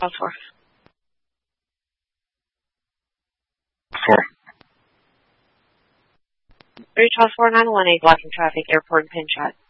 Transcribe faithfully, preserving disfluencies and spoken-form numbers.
four. Four. three twelve four nine one eight, blocking traffic, airport and pin shot.